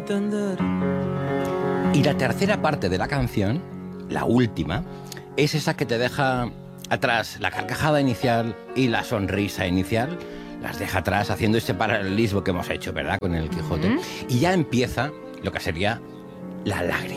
entender. Y la tercera parte de la canción, la última, es esa que te deja atrás la carcajada inicial y la sonrisa inicial. Las deja atrás haciendo ese paralelismo que hemos hecho, ¿verdad? Con el Quijote. Y ya empieza lo que sería la lágrima.